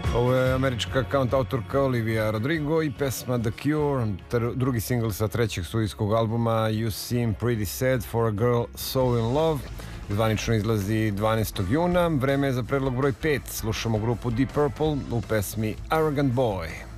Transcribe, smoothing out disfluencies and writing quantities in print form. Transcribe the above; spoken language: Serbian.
Ovo je američka countautorka Olivia Rodrigo i pesma The Cure, drugi singl sa trećeg studijskog albuma You Seem Pretty Sad for a Girl So In Love. Zvanično izlazi 12. juna. Vreme je za predlog broj 5. Slušamo grupu Deep Purple u pesmi Arrogant Boy.